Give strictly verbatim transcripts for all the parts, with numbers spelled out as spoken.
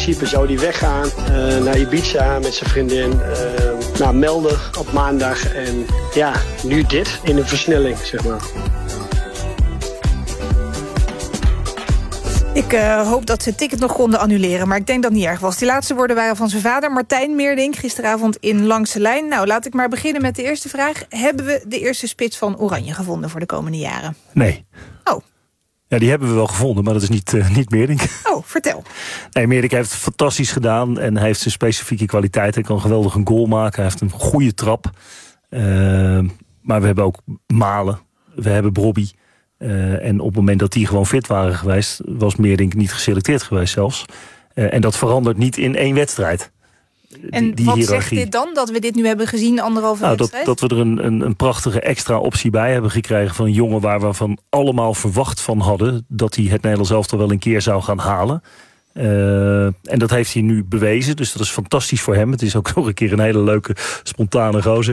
principe zou hij weggaan uh, naar Ibiza met zijn vriendin. Uh, nou, melden op maandag. En ja, nu dit in een versnelling, zeg maar. Ik uh, hoop dat ze het ticket nog konden annuleren, maar ik denk dat het niet erg was. Die laatste woorden waren van zijn vader, Martijn Meerdink, gisteravond in Langs de Lijn. Nou, laat ik maar beginnen met de eerste vraag. Hebben we de eerste spits van Oranje gevonden voor de komende jaren? Nee. Oh. Ja, die hebben we wel gevonden, maar dat is niet, uh, niet Meerdink. Oh, vertel. Nee, Meerdink heeft het fantastisch gedaan en hij heeft zijn specifieke kwaliteit. Hij kan geweldig een goal maken, hij heeft een goede trap. Uh, maar we hebben ook Malen, we hebben Brobby. Uh, en op het moment dat die gewoon fit waren geweest, was Meerdink niet geselecteerd geweest zelfs. Uh, en dat verandert niet in één wedstrijd. En die, die wat hiërarchie. zegt dit dan, dat we dit nu hebben gezien, anderhalve nou, wedstrijd? Dat, dat we er een, een, een prachtige extra optie bij hebben gekregen van een jongen waar we van allemaal verwacht van hadden dat hij het Nederlands elftal wel een keer zou gaan halen. Uh, en dat heeft hij nu bewezen, dus dat is fantastisch voor hem. Het is ook nog een keer een hele leuke, spontane gozer.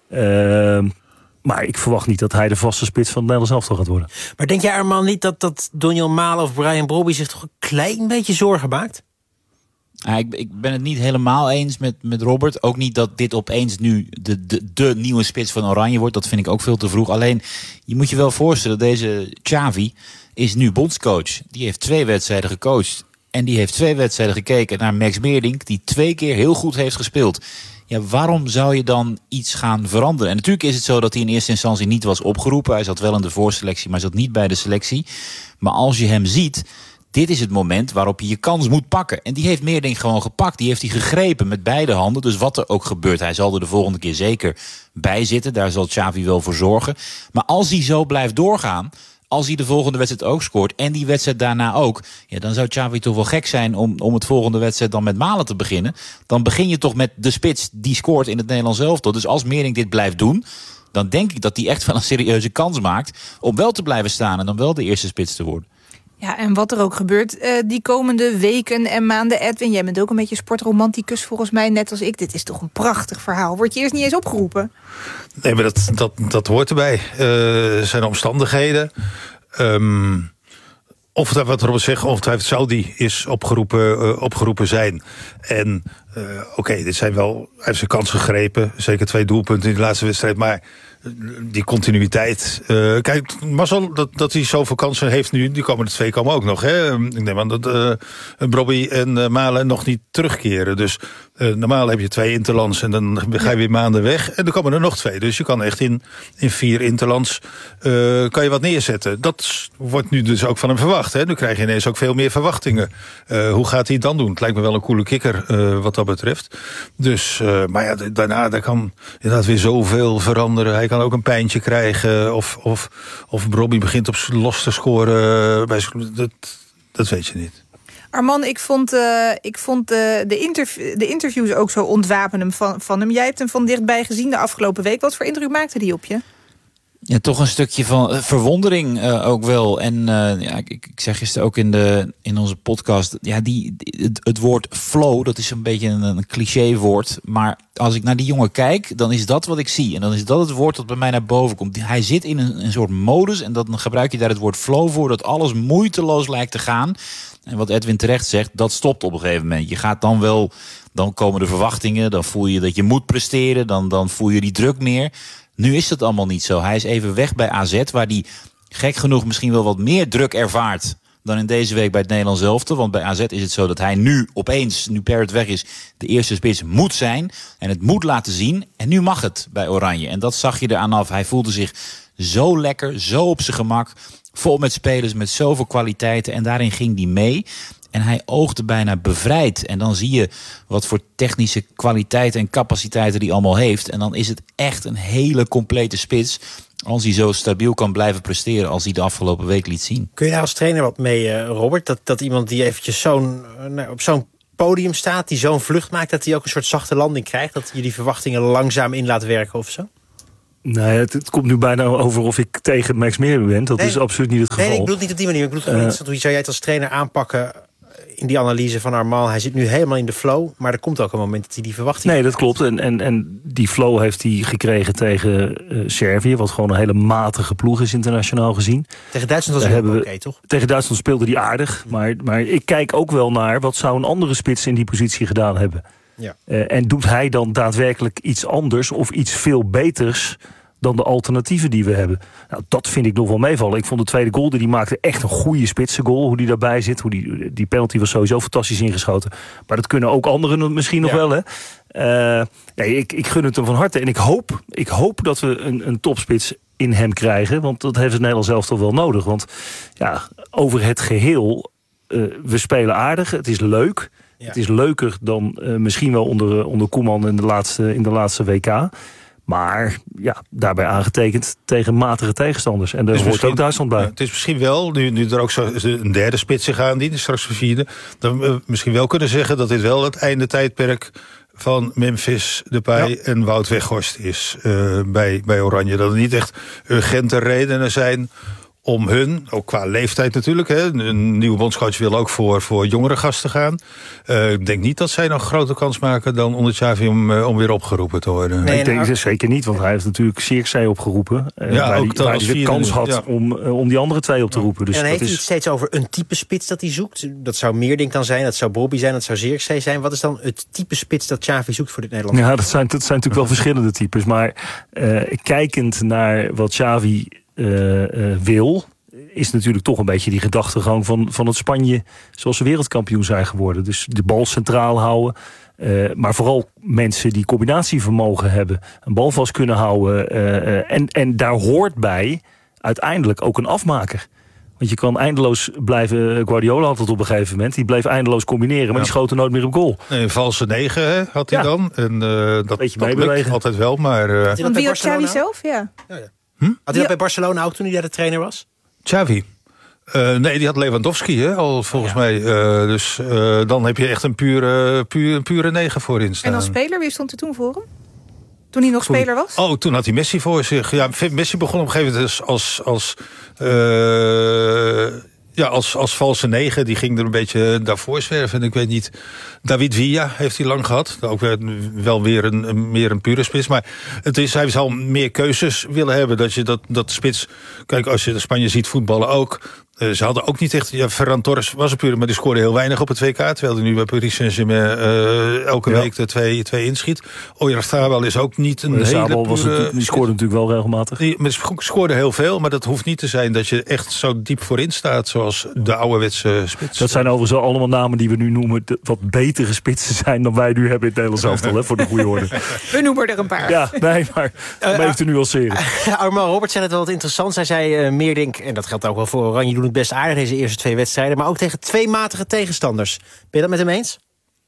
Uh, Maar ik verwacht niet dat hij de vaste spits van het Nederlands elftal gaat worden. Maar denk jij, Armand, niet dat, dat Donjan Malen of Brian Brobby zich toch een klein beetje zorgen maakt? Ja, ik, ik ben het niet helemaal eens met, met Robert. Ook niet dat dit opeens nu de, de, de nieuwe spits van Oranje wordt. Dat vind ik ook veel te vroeg. Alleen, je moet je wel voorstellen, deze Xavi is nu bondscoach. Die heeft twee wedstrijden gecoacht. En die heeft twee wedstrijden gekeken naar Max Meerdink, die twee keer heel goed heeft gespeeld. Ja, waarom zou je dan iets gaan veranderen? En natuurlijk is het zo dat hij in eerste instantie niet was opgeroepen. Hij zat wel in de voorselectie, maar zat niet bij de selectie. Maar als je hem ziet, dit is het moment waarop je je kans moet pakken. En die heeft Meerdink gewoon gepakt. Die heeft hij gegrepen met beide handen. Dus wat er ook gebeurt, hij zal er de volgende keer zeker bij zitten. Daar zal Xavi wel voor zorgen. Maar als hij zo blijft doorgaan, als hij de volgende wedstrijd ook scoort en die wedstrijd daarna ook, ja, dan zou Xavi toch wel gek zijn om, om het volgende wedstrijd dan met Malen te beginnen. Dan begin je toch met de spits die scoort in het Nederlands elftal. Dus als Meerdink dit blijft doen, dan denk ik dat hij echt wel een serieuze kans maakt om wel te blijven staan en dan wel de eerste spits te worden. Ja, en wat er ook gebeurt uh, die komende weken en maanden. Edwin, jij bent ook een beetje sportromanticus volgens mij, net als ik. Dit is toch een prachtig verhaal. Word je eerst niet eens opgeroepen? Nee, maar dat, dat, dat hoort erbij. Uh, er zijn omstandigheden. Um, of het, wat Robert zegt, ongetwijfeld Saudi is opgeroepen, uh, opgeroepen zijn. En uh, oké, okay, dit zijn wel, hij heeft zijn kans gegrepen. Zeker twee doelpunten in de laatste wedstrijd. Maar die continuïteit. Uh, kijk, Marcel, dat, dat hij zoveel kansen heeft nu, die komen de twee komen ook nog. Hè? Ik neem aan dat uh, Brobby en uh, Malen nog niet terugkeren. Dus uh, normaal heb je twee interlands en dan ga je weer maanden weg. En dan komen er nog twee. Dus je kan echt in, in vier interlands uh, kan je wat neerzetten. Dat wordt nu dus ook van hem verwacht. Hè? Nu krijg je ineens ook veel meer verwachtingen. Uh, hoe gaat hij het dan doen? Het lijkt me wel een coole kikker uh, wat dat betreft. Dus, uh, maar ja, daarna daar kan inderdaad weer zoveel veranderen. Hij kan ook een pijntje krijgen. Of, of, of Brobby begint op los te scoren. Bij, dat, dat weet je niet. Armand, ik vond, uh, ik vond uh, de, interv- de interviews ook zo ontwapenend van, van hem. Jij hebt hem van dichtbij gezien de afgelopen week. Wat voor indruk maakte die op je? Ja, toch een stukje van uh, verwondering uh, ook wel. En uh, ja, ik, ik zeg gisteren ook in, de, in onze podcast, ja, die, het, het woord flow, dat is een beetje een, een clichéwoord. Maar als ik naar die jongen kijk, dan is dat wat ik zie. En dan is dat het woord dat bij mij naar boven komt. Hij zit in een, een soort modus en dan gebruik je daar het woord flow voor, dat alles moeiteloos lijkt te gaan. En wat Edwin terecht zegt, dat stopt op een gegeven moment. Je gaat dan wel, dan komen de verwachtingen, dan voel je dat je moet presteren, dan, dan voel je die druk meer. Nu is dat allemaal niet zo. Hij is even weg bij A Z, waar hij gek genoeg misschien wel wat meer druk ervaart dan in deze week bij het Nederlands elftal. Want bij A Z is het zo dat hij nu opeens, nu Parrott weg is, de eerste spits moet zijn. En het moet laten zien. En nu mag het bij Oranje. En dat zag je eraan af. Hij voelde zich zo lekker, zo op zijn gemak. Vol met spelers met zoveel kwaliteiten. En daarin ging hij mee. En hij oogde bijna bevrijd. En dan zie je wat voor technische kwaliteiten en capaciteiten hij allemaal heeft. En dan is het echt een hele complete spits, als hij zo stabiel kan blijven presteren als hij de afgelopen week liet zien. Kun je daar als trainer wat mee, Robert? Dat, dat iemand die eventjes zo'n, nou, op zo'n podium staat, die zo'n vlucht maakt, dat hij ook een soort zachte landing krijgt? Dat je die verwachtingen langzaam in laat werken of zo? Nee, het, het komt nu bijna over of ik tegen Max Meerdink ben. Dat nee, is absoluut niet het geval. Nee, ik bedoel niet op die manier. Ik bedoel uh, hoe zou jij het als trainer aanpakken in die analyse van Armand, hij zit nu helemaal in de flow, maar er komt ook een moment dat hij die verwachting... Nee, dat klopt. En, en, en die flow heeft hij gekregen tegen uh, Servië, wat gewoon een hele matige ploeg is internationaal gezien. Tegen Duitsland was het oké, okay, toch? Tegen Duitsland speelde hij aardig, maar, maar ik kijk ook wel naar wat zou een andere spits in die positie gedaan hebben. Ja. Uh, en doet hij dan daadwerkelijk iets anders of iets veel beters dan de alternatieven die we hebben? Nou, dat vind ik nog wel meevallen. Ik vond de tweede goal, die maakte echt een goede spitsengoal. Hoe die daarbij zit, hoe die, die penalty was sowieso fantastisch ingeschoten. Maar dat kunnen ook anderen misschien nog ja. wel, hè? Uh, nee, ik, ik gun het hem van harte. En ik hoop, ik hoop dat we een, een topspits in hem krijgen. Want dat heeft het Nederlands zelf toch wel nodig. Want ja, over het geheel, uh, we spelen aardig. Het is leuk. Ja. Het is leuker dan uh, misschien wel onder, onder Koeman in de laatste, in de laatste W K. Maar ja, daarbij aangetekend tegen matige tegenstanders. En daar dus hoort ook Duitsland bij. Ja, het is misschien wel, nu, nu er ook zo een derde spits zich aandient, straks een vierde, dan we misschien wel kunnen zeggen dat dit wel het einde tijdperk van Memphis Depay ja. en Wout Weghorst is uh, bij, bij Oranje. Dat er niet echt urgente redenen zijn om hun, ook qua leeftijd natuurlijk, hè, een nieuwe bondscoach wil ook voor, voor jongere gasten gaan. Uh, ik denk niet dat zij nog grote kans maken dan onder Xavi om, uh, om weer opgeroepen te worden. Nee, ik denk het zeker niet, want hij heeft natuurlijk Zirkzee opgeroepen. Uh, ja, waar ook hij de vierde, kans had ja. om, uh, om die andere twee op te roepen. Dus en dat heeft is... hij het steeds over een type spits dat hij zoekt? Dat zou Meerdink dan zijn, dat zou Bobby zijn, dat zou Zirkzee zijn. Wat is dan het type spits dat Xavi zoekt voor dit Nederland? Ja, dat zijn, dat zijn natuurlijk wel verschillende types. Maar uh, kijkend naar wat Xavi uh, uh, wil, is natuurlijk toch een beetje die gedachtegang van, van het Spanje zoals ze wereldkampioen zijn geworden. Dus de bal centraal houden. Uh, maar vooral mensen die combinatievermogen hebben, een bal vast kunnen houden. Uh, uh, en, en daar hoort bij uiteindelijk ook een afmaker. Want je kan eindeloos blijven... Guardiola had het op een gegeven moment. Die bleef eindeloos combineren, maar ja. die schoten nooit meer op goal. Nee, een valse negen hè, had hij ja. dan. En uh, dat, dat lukt altijd wel, maar... Uh... Want wie had Xavi zelf? Ja. Ja, ja. Hm? Had hij dat bij Barcelona ook toen hij daar de trainer was? Xavi? Uh, nee, die had Lewandowski hè, al volgens ja. mij. Uh, dus uh, dan heb je echt een pure, pure, pure negen voorin staan. En als speler, wie stond er toen voor hem? Toen hij nog toen, speler was? Oh, toen had hij Messi voor zich. Ja, Messi begon op een gegeven moment als... als uh, Ja, als, als valse negen, die ging er een beetje daarvoor zwerven. En ik weet niet, David Villa heeft hij lang gehad. Ook wel weer een, een, meer een pure spits. Maar het is, hij zal meer keuzes willen hebben. Dat je dat, dat spits... Kijk, als je de Spanje ziet voetballen ook... Uh, ze hadden ook niet echt... Ja, Ferran Torres was een pure, maar die scoorde heel weinig op het W K. Terwijl hij nu bij Paris Saint-Germain uh, elke ja. week de twee, twee inschiet. Oyarzabal is ook niet een hele pure... Was het, die scoorde natuurlijk wel regelmatig. Die scoorde heel veel, maar dat hoeft niet te zijn dat je echt zo diep voorin staat zoals de ouderwetse spits. Dat zijn overigens wel allemaal namen die we nu noemen wat betere spitsen zijn dan wij nu hebben in het Nederlands elftal, hè, voor de goede orde. We noemen er een paar. Ja, nee, maar om uh, even te nuanceren. Uh, Armand Robert zei het wel wat interessant. Hij zei uh, Meerdink, en dat geldt ook wel voor Oranje, doen het best aardig deze eerste twee wedstrijden, maar ook tegen twee matige tegenstanders. Ben je dat met hem eens?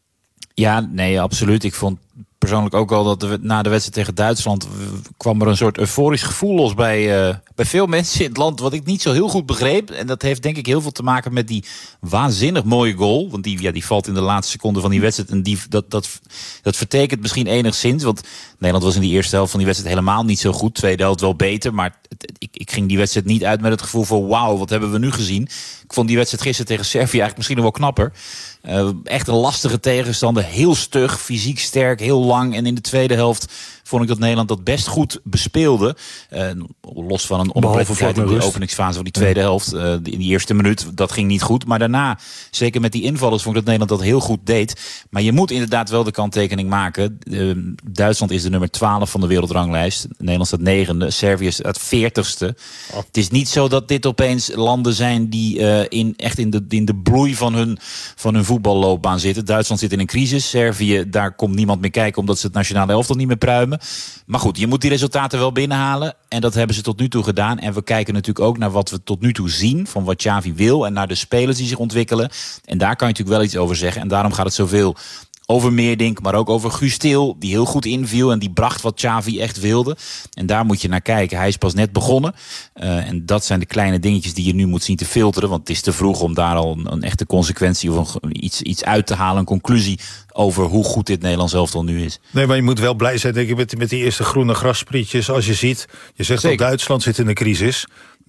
Ja, nee, absoluut. Ik vond persoonlijk ook al dat de, na de wedstrijd tegen Duitsland kwam er een soort euforisch gevoel los bij, uh, bij veel mensen in het land, wat ik niet zo heel goed begreep. En dat heeft denk ik heel veel te maken met die waanzinnig mooie goal. Want die, ja, die valt in de laatste seconde van die wedstrijd. En die, dat, dat, dat vertekent misschien enigszins. Want Nederland was in die eerste helft van die wedstrijd helemaal niet zo goed. Tweede helft wel beter. Maar het, ik, ik ging die wedstrijd niet uit met het gevoel van wauw, wat hebben we nu gezien. Ik vond die wedstrijd gisteren tegen Servië eigenlijk misschien nog wel knapper. Uh, echt een lastige tegenstander. Heel stug, fysiek sterk, heel lang. En in de tweede helft vond ik dat Nederland dat best goed bespeelde. Uh, los van een onoplettendheid in de openingsfase van die tweede ja. helft. Uh, in die eerste minuut, dat ging niet goed. Maar daarna, zeker met die invallers, vond ik dat Nederland dat heel goed deed. Maar je moet inderdaad wel de kanttekening maken. Uh, Duitsland is de nummer twaalf van de wereldranglijst. Nederland staat negende. Servië is het veertigste. Oh. Het is niet zo dat dit opeens landen zijn die uh, in, echt in de, in de bloei van hun, van hun voetballoopbaan zitten. Duitsland zit in een crisis. Servië, daar komt niemand meer kijken omdat ze het nationale elftal niet meer pruimen. Maar goed, je moet die resultaten wel binnenhalen. En dat hebben ze tot nu toe gedaan. En we kijken natuurlijk ook naar wat we tot nu toe zien. Van wat Xavi wil. En naar de spelers die zich ontwikkelen. En daar kan je natuurlijk wel iets over zeggen. En daarom gaat het zoveel over Meerdink, maar ook over Guus Til, die heel goed inviel en die bracht wat Xavi echt wilde. En daar moet je naar kijken. Hij is pas net begonnen. Uh, en dat zijn de kleine dingetjes die je nu moet zien te filteren. Want het is te vroeg om daar al een, een echte consequentie of een, iets, iets uit te halen. Een conclusie over hoe goed dit Nederlands elftal nu is. Nee, maar je moet wel blij zijn denk ik, met, met die eerste groene grassprietjes. Als je ziet, je zegt dat Duitsland zit in een crisis.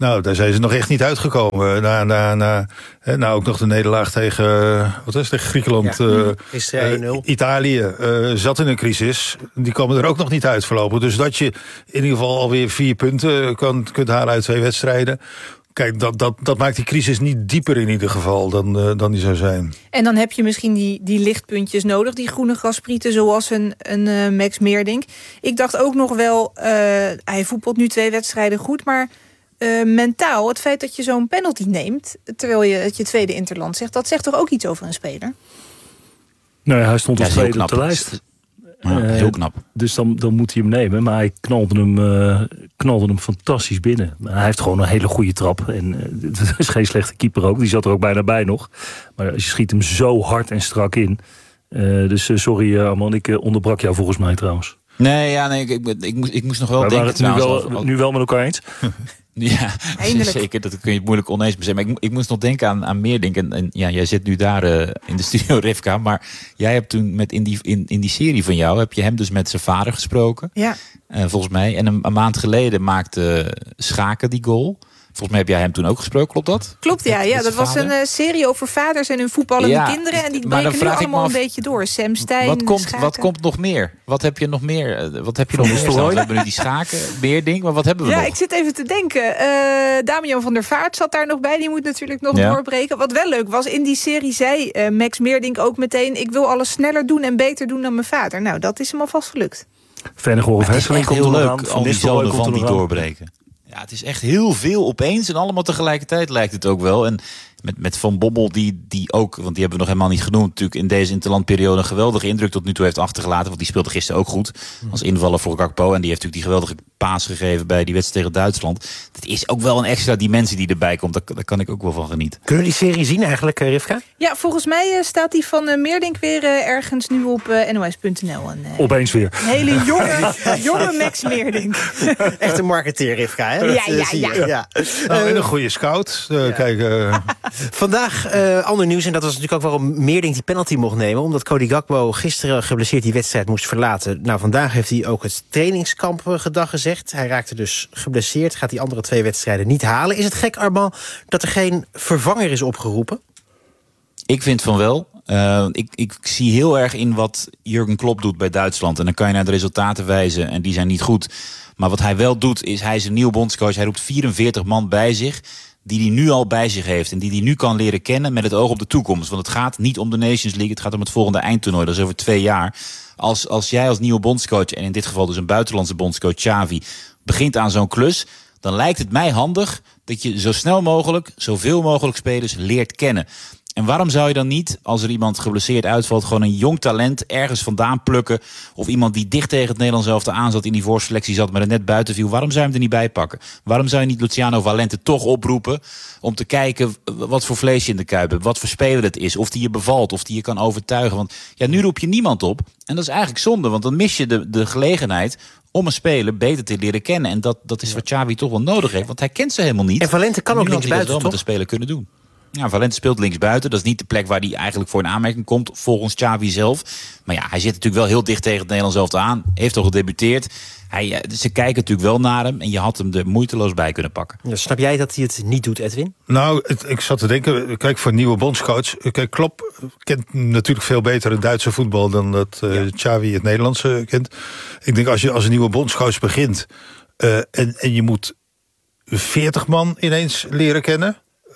Nou, daar zijn ze nog echt niet uitgekomen. Na, na, na, nou, ook nog de nederlaag tegen, wat is het, tegen Griekenland. Ja, uh, is uh, één nul. Italië uh, zat in een crisis. Die komen er ook nog niet uit voorlopig. Dus dat je in ieder geval alweer vier punten kan, kunt halen uit twee wedstrijden. Kijk, dat, dat, dat maakt die crisis niet dieper in ieder geval dan, uh, dan die zou zijn. En dan heb je misschien die, die lichtpuntjes nodig, die groene grasprieten, zoals een, een uh, Max Meerdink. Ik dacht ook nog wel, uh, hij voetbalt nu twee wedstrijden goed, maar uh, mentaal, het feit dat je zo'n penalty neemt, terwijl je het je tweede interland zegt, dat zegt toch ook iets over een speler? Nou ja, hij stond Ja, als is heel tweede op de knap. lijst. Ja, heel knap. Uh, dus dan, dan moet hij hem nemen. Maar hij knalde hem, uh, knalde hem fantastisch binnen. Maar hij heeft gewoon een hele goede trap. En uh, het is geen slechte keeper ook. Die zat er ook bijna bij nog. Maar je schiet hem zo hard en strak in. Uh, dus uh, sorry uh, Arman, ik uh, onderbrak jou volgens mij trouwens. Nee, ja, nee ik, ik, ik, moest, ik moest nog wel maar denken we waren het nu trouwens. wel, Als, nu wel met elkaar eens. Ja, Eindelijk. zeker. Dat kun je moeilijk oneens zijn. Maar ik, ik moest nog denken aan, aan Meerdink. En, en ja, jij zit nu daar uh, in de studio, Rivka. Maar jij hebt toen met in die, in, in die serie van jou, heb je hem dus met zijn vader gesproken. Ja. Uh, volgens mij. En een, een maand geleden maakte Schaken die goal. Volgens mij heb jij hem toen ook gesproken, klopt dat? Klopt, ja. Met- ja met dat zijn was vader? een uh, serie over vaders en hun voetballende Ja, kinderen. En die maar dan breken nu vraag ik me allemaal af, een beetje door. Sam Stein, Wat komt, Schaken. wat komt nog meer? Wat heb je nog meer? Uh, Wat heb je nog meer Nistelrooy? staan? We hebben nu die Schaken, Meerdink. Maar wat hebben we Ja, nog? ik zit even te denken. Uh, Damian van der Vaart zat daar nog bij. Die moet natuurlijk nog Ja. doorbreken. Wat wel leuk was, in die serie zei uh, Max Meerdink ook meteen, ik wil alles sneller doen en beter doen dan mijn vader. Nou, dat is hem alvast gelukt. Vennegoor of Het is Hesseling echt komt heel er nog leuk, aan. Van al die Nistelrooy zonen komt van er die nog aan. doorbreken. Ja, het is echt heel veel opeens en allemaal tegelijkertijd lijkt het ook wel. En met, met Van Bommel, die, die ook, want die hebben we nog helemaal niet genoemd, natuurlijk in deze interlandperiode een geweldige indruk tot nu toe heeft achtergelaten. Want die speelde gisteren ook goed als invaller voor Gakpo. En die heeft natuurlijk die geweldige paas gegeven bij die wedstrijd tegen Duitsland. Dat is ook wel een extra dimensie die erbij komt. Daar, daar kan ik ook wel van genieten. Kunnen we die serie zien eigenlijk, uh, Rivka? Ja, volgens mij uh, staat die van uh, Meerdink weer uh, ergens nu op uh, N O S punt N L. Een uh, Opeens weer. hele jonge, jonge Max Meerdink. Echt een marketeer, Rivka, hè? Ja, Dat, uh, ja, zie je. ja. ja. Nou, en Uh, een goede scout. Uh, Kijk, uh, Vandaag uh, ander nieuws, en dat was natuurlijk ook waarom Meerdink die penalty mocht nemen. Omdat Cody Gakpo gisteren geblesseerd die wedstrijd moest verlaten. Nou, vandaag heeft hij ook het trainingskamp uh, gedag gezegd. Hij raakte dus geblesseerd, gaat die andere twee wedstrijden niet halen. Is het gek, Arban, dat er geen vervanger is opgeroepen? Ik vind van wel. Uh, ik, ik zie heel erg in wat Jurgen Klopp doet bij Duitsland. En dan kan je naar de resultaten wijzen en die zijn niet goed. Maar wat hij wel doet is, hij is een nieuwe bondscoach. Hij roept vierenveertig man bij zich die hij nu al bij zich heeft. En die hij nu kan leren kennen met het oog op de toekomst. Want het gaat niet om de Nations League. Het gaat om het volgende eindtoernooi. Dat is over twee jaar. Als, als jij als nieuwe bondscoach, en in dit geval dus een buitenlandse bondscoach, Xavi, begint aan zo'n klus, dan lijkt het mij handig dat je zo snel mogelijk, zoveel mogelijk spelers leert kennen. En waarom zou je dan niet, als er iemand geblesseerd uitvalt, gewoon een jong talent ergens vandaan plukken? Of iemand die dicht tegen het Nederlands elftal aan zat, in die voorselectie zat, maar er net buiten viel. Waarom zou je hem er niet bij pakken? Waarom zou je niet Luciano Valente toch oproepen om te kijken wat voor vlees je in de kuip hebt, wat voor speler het is, of die je bevalt, of die je kan overtuigen? Want ja, nu roep je niemand op. En dat is eigenlijk zonde, want dan mis je de, de gelegenheid om een speler beter te leren kennen. En dat, dat is wat Xavi toch wel nodig heeft, want hij kent ze helemaal niet. En Valente kan En ook nu had hij dat linksbuiten, wel toch? met de speler kunnen doen. Ja, Valente speelt linksbuiten. Dat is niet de plek waar hij eigenlijk voor een aanmerking komt, volgens Xavi zelf. Maar ja, hij zit natuurlijk wel heel dicht tegen het Nederlands elftal aan. Heeft al gedebuteerd. Hij, ze kijken natuurlijk wel naar hem. En je had hem er moeiteloos bij kunnen pakken. Ja, snap jij dat hij het niet doet, Edwin? nou, het, ik zat te denken, kijk, voor een nieuwe bondscoach. Kijk, Klopp kent natuurlijk veel beter het Duitse voetbal dan dat uh, Xavi het Nederlandse kent. Ik denk, als je als een nieuwe bondscoach begint uh, en, en je moet veertig man ineens leren kennen,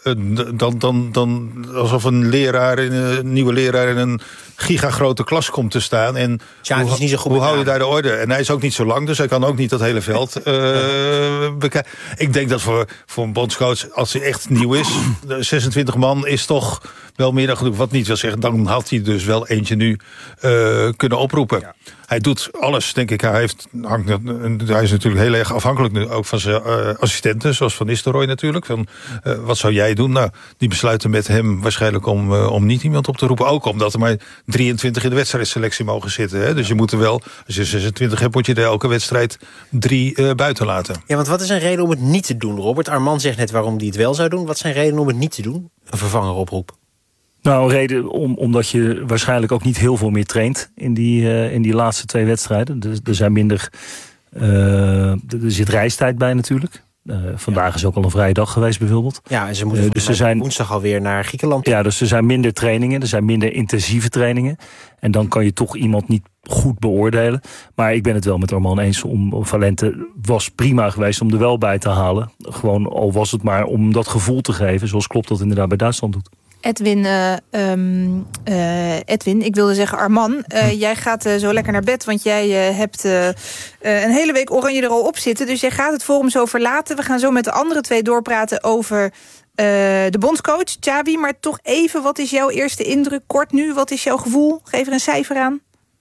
Dan, dan, dan alsof een leraar in een nieuwe leraar in een gigagrote klas komt te staan. En Tja, het is niet zo goed hoe met hou je namen. daar de orde? En hij is ook niet zo lang, dus hij kan ook niet dat hele veld uh, bekijken. Ik denk dat voor, voor een bondscoach, als hij echt nieuw is, zesentwintig man is toch wel meer dan genoeg. Wat niet wil zeggen, dan had hij dus wel eentje nu uh, kunnen oproepen. Ja. Hij doet alles, denk ik. Hij, heeft, hangt, hij is natuurlijk heel erg afhankelijk nu ook van zijn uh, assistenten, zoals Van Nistelrooy natuurlijk. Van, uh, wat zou jij doen? Nou, die besluiten met hem waarschijnlijk om, uh, om niet iemand op te roepen. Ook omdat er maar drieëntwintig in de wedstrijdselectie mogen zitten. Hè? Dus je moet er wel, als je zesentwintig hebt, moet je er elke wedstrijd drie uh, buiten laten. Ja, want wat is een reden om het niet te doen, Robert? Armand zegt net waarom hij het wel zou doen. Wat zijn redenen om het niet te doen? Een vervanger oproepen. Nou, een reden om, omdat je waarschijnlijk ook niet heel veel meer traint in die, uh, in die laatste twee wedstrijden. Er, er zijn minder, uh, er zit reistijd bij natuurlijk. Uh, vandaag ja. is ook al een vrije dag geweest bijvoorbeeld. Ja, en ze moeten uh, dus ze zijn, woensdag alweer naar Griekenland. Ja, dus er zijn minder trainingen. Er zijn minder intensieve trainingen. En dan kan je toch iemand niet goed beoordelen. Maar ik ben het wel met Arman eens. Om Valente was prima geweest om er wel bij te halen. Gewoon al was het maar om dat gevoel te geven. Zoals Klopp dat inderdaad bij Duitsland doet. Edwin, uh, um, uh, Edwin, ik wilde zeggen Arman, uh, hm. jij gaat uh, zo lekker naar bed, want jij uh, hebt uh, uh, een hele week Oranje er al op zitten. Dus jij gaat het forum zo verlaten. We gaan zo met de andere twee doorpraten over uh, de bondscoach, Xabi. Maar toch even, wat is jouw eerste indruk? Kort nu, wat is jouw gevoel? Geef er een cijfer aan.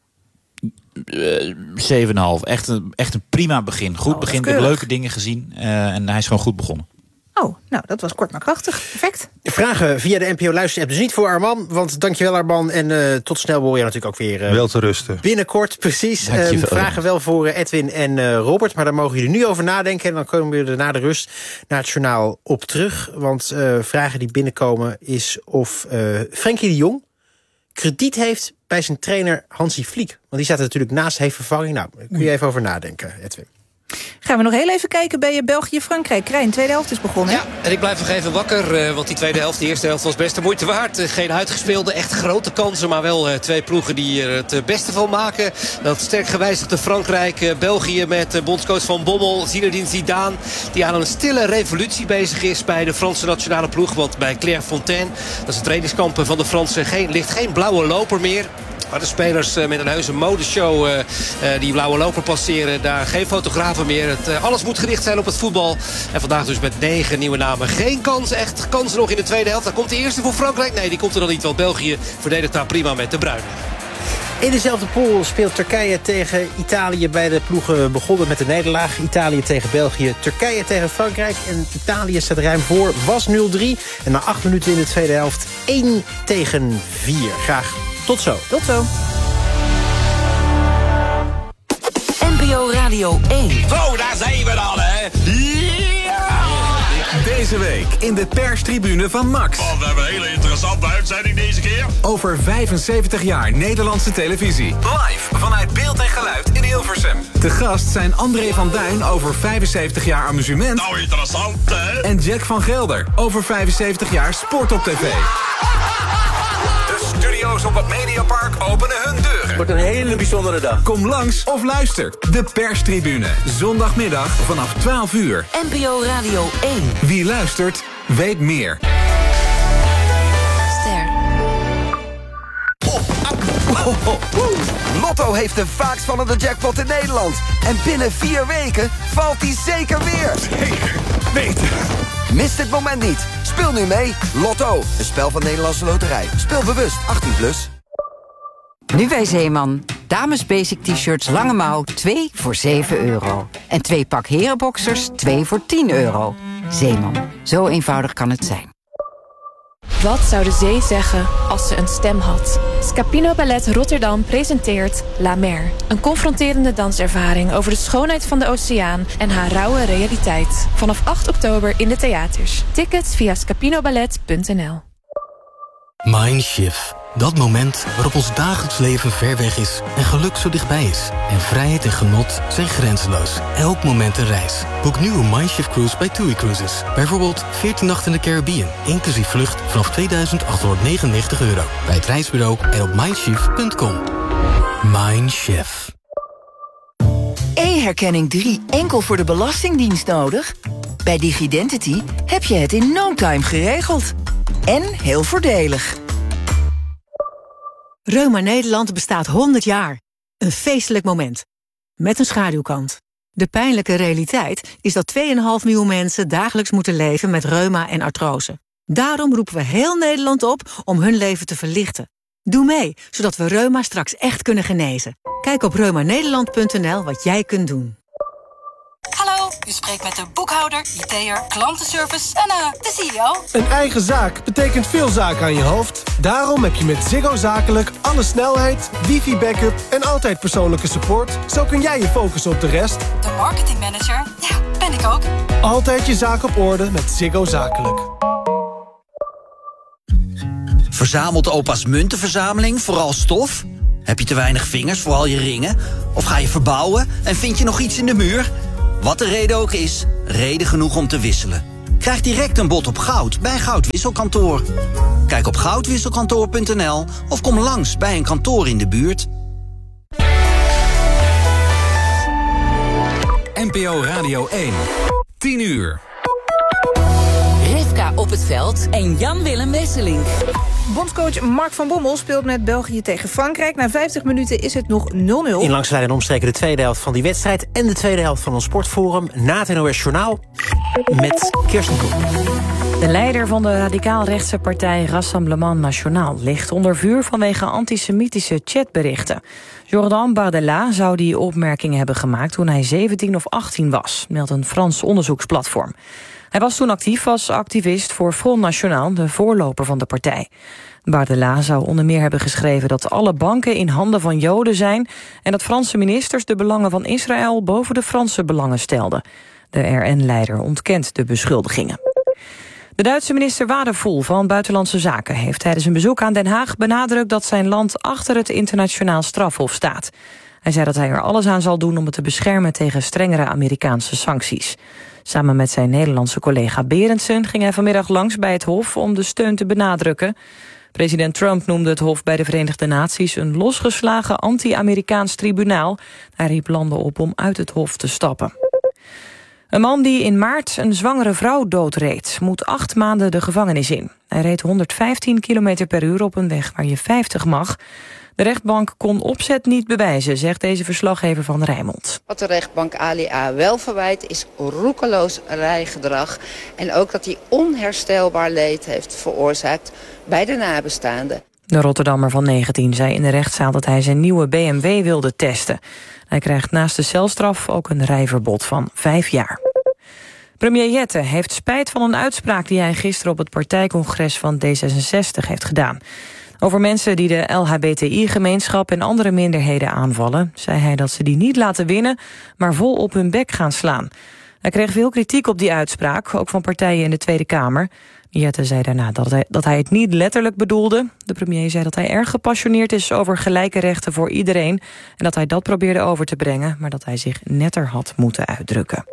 zeven komma vijf. Echt een, echt een prima begin. Goed oh, begin, ik heb leuke dingen gezien uh, en hij is gewoon goed begonnen. Oh, nou, dat was kort maar krachtig. Perfect. Vragen via de N P O Luister-app. Dus niet voor Arman, want dankjewel Arman. En uh, tot snel hoor je natuurlijk ook weer... Uh, wel te rusten. Binnenkort, precies. Uh, vragen wel voor uh, Edwin en uh, Robert. Maar daar mogen jullie nu over nadenken. En dan komen we er na de rust naar het journaal op terug. Want uh, vragen die binnenkomen is of uh, Frenkie de Jong krediet heeft bij zijn trainer Hansi Flick. Want die staat er natuurlijk naast, heeft vervanging. Nou, daar kun je even over nadenken, Edwin. Gaan we nog heel even kijken bij België-Frankrijk. Krijn, tweede helft is begonnen. Ja, en ik blijf nog even wakker. Uh, want die tweede helft, de eerste helft was best de moeite waard. Uh, geen uitgespeelde, echt grote kansen. Maar wel uh, twee ploegen die er het uh, beste van maken. Dat sterk gewijzigde Frankrijk. Uh, België met uh, bondscoach Van Bommel. Zinedine Zidane. Die aan een stille revolutie bezig is bij de Franse nationale ploeg. Want bij Clairefontaine, dat is het trainingskamp van de Fransen, geen, ligt geen blauwe loper meer. Maar de spelers met een heuse modeshow uh, uh, die blauwe loper passeren. Daar geen fotografen meer. Het, uh, alles moet gericht zijn op het voetbal. En vandaag dus met negen nieuwe namen. Geen kans, echt kansen nog in de tweede helft. Dan komt de eerste voor Frankrijk. Nee, die komt er dan niet. Want België verdedigt daar prima met de Bruyne. In dezelfde pool speelt Turkije tegen Italië. Bij de ploegen begonnen met de nederlaag. Italië tegen België, Turkije tegen Frankrijk. En Italië staat ruim voor, was nul drie. En na acht minuten in de tweede helft één tegen vier. Graag tot zo. Tot zo. N P O Radio één. Zo, daar zijn we dan, hè. Ja! Deze week in de perstribune van Max. Oh, we hebben een hele interessante uitzending deze keer. Over vijfenzeventig jaar Nederlandse televisie. Live vanuit Beeld en Geluid in Hilversum. De gast zijn André van Duin over vijfenzeventig jaar amusement. Nou, interessant, hè? En Jack van Gelder over vijfenzeventig jaar sport op tv. De studio's op het Mediapark openen hun deuren. Het wordt een hele bijzondere dag. Kom langs of luister. De perstribune. Zondagmiddag vanaf twaalf uur. N P O Radio één. Wie luistert, weet meer. Ster. Oh, oh, oh. Lotto heeft de vaakst vallende jackpot in Nederland. En binnen vier weken valt die zeker weer. Zeker weten. Mis dit moment niet. Speel nu mee. Lotto, een spel van Nederlandse Loterij. Speel bewust, achttien plus. Nu bij Zeeman. Dames basic t-shirts lange mouw, twee voor zeven euro. En twee pak herenboxers, twee voor tien euro. Zeeman, zo eenvoudig kan het zijn. Wat zou de zee zeggen als ze een stem had? Scapino Ballet Rotterdam presenteert La Mer. Een confronterende danservaring over de schoonheid van de oceaan en haar rauwe realiteit. Vanaf acht oktober in de theaters. Tickets via scapinoballet punt n l. Mindshift. Dat moment waarop ons dagelijks leven ver weg is en geluk zo dichtbij is. En vrijheid en genot zijn grenzeloos. Elk moment een reis. Boek nu een Mindshift cruise bij TUI Cruises. Bijvoorbeeld veertien nachten in de Caribbean, inclusief vlucht vanaf tweeduizend achthonderdnegenennegentig euro. Bij het reisbureau en op mindshift punt com. Mindshift. E-herkenning drie enkel voor de Belastingdienst nodig? Bij Digidentity heb je het in no time geregeld. En heel voordelig. Reuma Nederland bestaat honderd jaar. Een feestelijk moment. Met een schaduwkant. De pijnlijke realiteit is dat twee komma vijf miljoen mensen dagelijks moeten leven met reuma en artrose. Daarom roepen we heel Nederland op om hun leven te verlichten. Doe mee, zodat we reuma straks echt kunnen genezen. Kijk op reuma nederland punt n l wat jij kunt doen. Hallo, u spreekt met de boekhouder, I T'er, klantenservice en uh, de C E O. Een eigen zaak betekent veel zaken aan je hoofd. Daarom heb je met Ziggo Zakelijk alle snelheid, wifi-backup en altijd persoonlijke support. Zo kun jij je focussen op de rest. De marketingmanager, ja, ben ik ook. Altijd je zaak op orde met Ziggo Zakelijk. Verzamelt opa's muntenverzameling vooral stof? Heb je te weinig vingers voor al je ringen? Of ga je verbouwen en vind je nog iets in de muur? Wat de reden ook is, reden genoeg om te wisselen. Krijg direct een bod op goud bij Goudwisselkantoor. Kijk op goudwisselkantoor punt n l of kom langs bij een kantoor in de buurt. N P O Radio één. tien uur. Rivka op het veld en Jan-Willem Wesseling. Bondscoach Mark van Bommel speelt met België tegen Frankrijk. Na vijftig minuten is het nog nul nul. In Langs de Lijn en Omstreken de tweede helft van die wedstrijd... en de tweede helft van ons sportforum na het N O S Journaal met Kirsten Koek. De leider van de radicaal-rechtse partij Rassemblement National ligt onder vuur vanwege antisemitische chatberichten. Jordan Bardella zou die opmerkingen hebben gemaakt toen hij zeventien of achttien was, meldt een Frans onderzoeksplatform. Hij was toen actief als activist voor Front National, de voorloper van de partij. Bardella zou onder meer hebben geschreven dat alle banken in handen van Joden zijn en dat Franse ministers de belangen van Israël boven de Franse belangen stelden. De R N-leider ontkent de beschuldigingen. De Duitse minister Wadephul van Buitenlandse Zaken heeft tijdens een bezoek aan Den Haag benadrukt dat zijn land achter het internationaal strafhof staat. Hij zei dat hij er alles aan zal doen om het te beschermen tegen strengere Amerikaanse sancties. Samen met zijn Nederlandse collega Berendsen ging hij vanmiddag langs bij het hof om de steun te benadrukken. President Trump noemde het hof bij de Verenigde Naties een losgeslagen anti-Amerikaans tribunaal. Hij riep landen op om uit het hof te stappen. Een man die in maart een zwangere vrouw doodreed, moet acht maanden de gevangenis in. Hij reed honderdvijftien kilometer per uur op een weg waar je vijftig mag. De rechtbank kon opzet niet bewijzen, zegt deze verslaggever van Rijnmond. Wat de rechtbank A L I A wel verwijt is roekeloos rijgedrag. En ook dat hij onherstelbaar leed heeft veroorzaakt bij de nabestaanden. De Rotterdammer van negentien zei in de rechtszaal dat hij zijn nieuwe B M W wilde testen. Hij krijgt naast de celstraf ook een rijverbod van vijf jaar. Premier Jette heeft spijt van een uitspraak die hij gisteren op het partijcongres van D zesenzestig heeft gedaan. Over mensen die de L H B T I-gemeenschap en andere minderheden aanvallen, zei hij dat ze die niet laten winnen, maar vol op hun bek gaan slaan. Hij kreeg veel kritiek op die uitspraak, ook van partijen in de Tweede Kamer. Jette zei daarna dat hij, dat hij het niet letterlijk bedoelde. De premier zei dat hij erg gepassioneerd is over gelijke rechten voor iedereen en dat hij dat probeerde over te brengen, maar dat hij zich netter had moeten uitdrukken.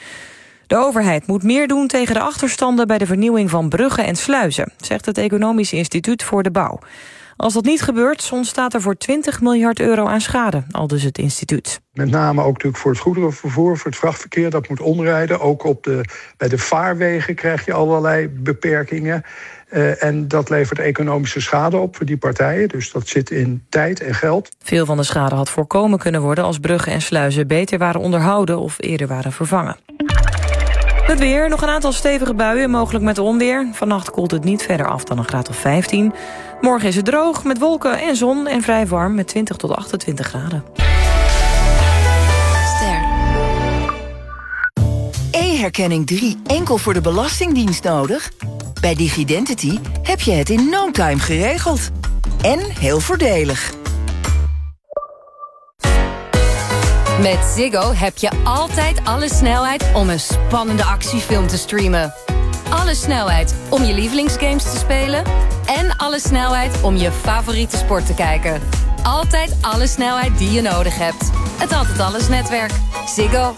De overheid moet meer doen tegen de achterstanden bij de vernieuwing van bruggen en sluizen, zegt het Economisch Instituut voor de Bouw. Als dat niet gebeurt, ontstaat er voor twintig miljard euro aan schade, aldus het instituut. Met name ook natuurlijk voor het goederenvervoer, voor het vrachtverkeer, dat moet omrijden. Ook op de, bij de vaarwegen krijg je allerlei beperkingen. Uh, en dat levert economische schade op voor die partijen. Dus dat zit in tijd en geld. Veel van de schade had voorkomen kunnen worden als bruggen en sluizen beter waren onderhouden of eerder waren vervangen. Het weer, nog een aantal stevige buien, mogelijk met onweer. Vannacht koelt het niet verder af dan een graad of vijftien. Morgen is het droog, met wolken en zon en vrij warm met twintig tot achtentwintig graden. Ster. E-herkenning drie enkel voor de Belastingdienst nodig? Bij Digidentity heb je het in no time geregeld. En heel voordelig. Met Ziggo heb je altijd alle snelheid om een spannende actiefilm te streamen. Alle snelheid om je lievelingsgames te spelen. En alle snelheid om je favoriete sport te kijken. Altijd alle snelheid die je nodig hebt. Het Altijd Alles netwerk. Ziggo.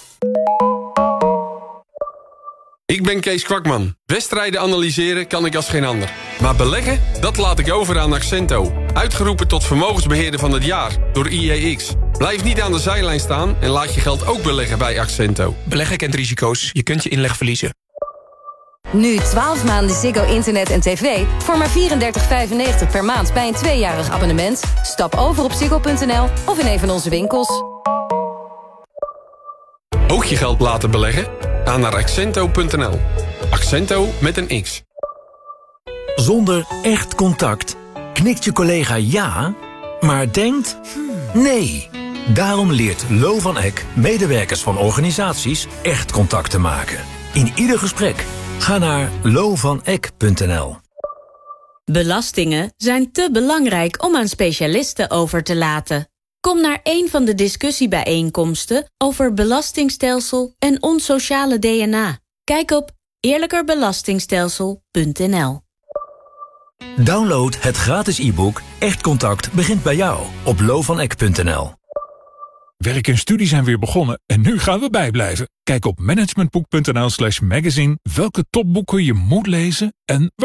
Ik ben Kees Kwakman. Wedstrijden analyseren kan ik als geen ander. Maar beleggen, dat laat ik over aan Accento. Uitgeroepen tot vermogensbeheerder van het jaar door I E X. Blijf niet aan de zijlijn staan en laat je geld ook beleggen bij Accento. Beleggen kent risico's. Je kunt je inleg verliezen. Nu twaalf maanden Ziggo Internet en tv voor maar vierendertig vijfennegentig per maand bij een tweejarig abonnement. Stap over op ziggo punt n l of in een van onze winkels. Ook je geld laten beleggen? Ga naar accento punt n l. Accento met een X. Zonder echt contact knikt je collega ja, maar denkt nee. Daarom leert Lo van Eck medewerkers van organisaties echt contact te maken. In ieder gesprek. Ga naar lo van eck punt n l. Belastingen zijn te belangrijk om aan specialisten over te laten. Kom naar een van de discussiebijeenkomsten over belastingstelsel en ons sociale D N A. Kijk op eerlijkerbelastingstelsel punt n l. Download het gratis e-book Echt Contact begint bij jou op lo van eck punt n l. Werk en studie zijn weer begonnen en nu gaan we bijblijven. Kijk op managementboek punt n l slash magazine welke topboeken je moet lezen en